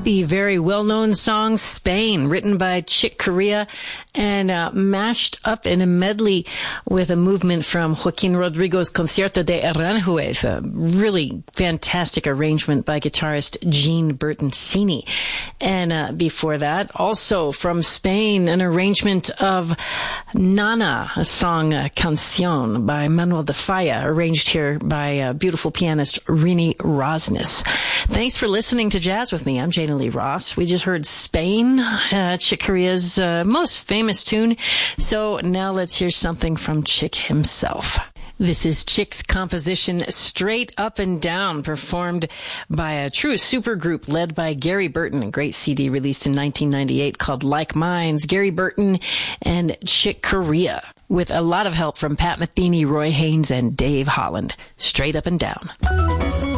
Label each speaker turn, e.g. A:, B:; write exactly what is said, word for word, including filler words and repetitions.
A: The very well-known song Spain, written by Chick Corea and uh, mashed up in a medley with a movement from Joaquin Rodrigo's Concierto de Aranjuez, a really fantastic arrangement by guitarist Gene Bertoncini. And uh, before that, also from Spain, an arrangement of Nana, a song, uh, Canción, by Manuel de Falla, arranged here by uh, beautiful pianist Rini Rosnes. Thanks for listening to Jazz with me. I'm Jana Lee Ross. We just heard Spain, uh, Chick Corea's uh, most famous tune. So now let's hear something from Chick himself. This is Chick's composition Straight Up and Down, performed by a true supergroup led by Gary Burton, a great C D released in nineteen ninety-eight called Like Minds. Gary Burton and Chick Corea, with a lot of help from Pat Metheny, Roy Haynes, and Dave Holland. Straight Up and Down.